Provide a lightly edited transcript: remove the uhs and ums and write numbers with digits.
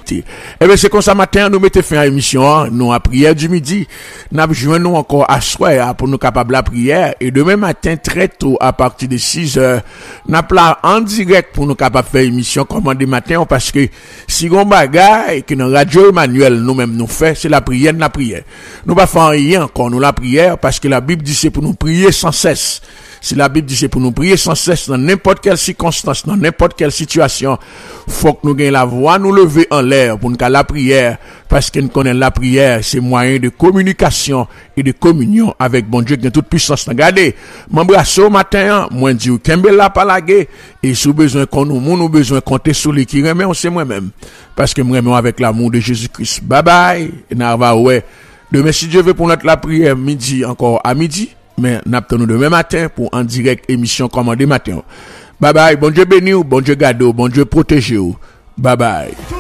connectés. Eh bien, c'est comme ça matin, nous mettons fin à l'émission, nous à prière du midi. Nous joignons nous encore à soir pour nous capables la prière. Et demain matin, très tôt, à partir de 6 heures, nous là en direct pour nous capables faire émission commandé matin, parce que si on bagaille que dans Radio Emmanuel, nous-mêmes nous fait, c'est la prière. Nous pas faire rien encore, nous la prière, parce que la Bible dit c'est pour nous prier sans cesse. Si la Bible dit c'est pour nous prier sans cesse dans n'importe quelle circonstance, dans n'importe quelle situation, faut que nous gagnions la voix, nous lever en l'air pour nous faire la prière, parce que nous connaissons la prière, c'est moyen de communication et de communion avec bon Dieu qui a toute puissance. Regardez, m'embrasse au matin, moi dis Kembe la palagé, et si vous besoin qu'on nous besoin compter sur les qui remet, c'est moi-même, parce que moi remets avec l'amour de Jésus-Christ. Bye bye, et n'arrive ouais. Demain si Dieu veut pour notre la prière midi encore à midi. Mais n'attendons demain matin pour en direct émission commandé matin. Bye bye, bon Dieu béni ou, bon Dieu garde ou, bon Dieu protège ou. Bye bye.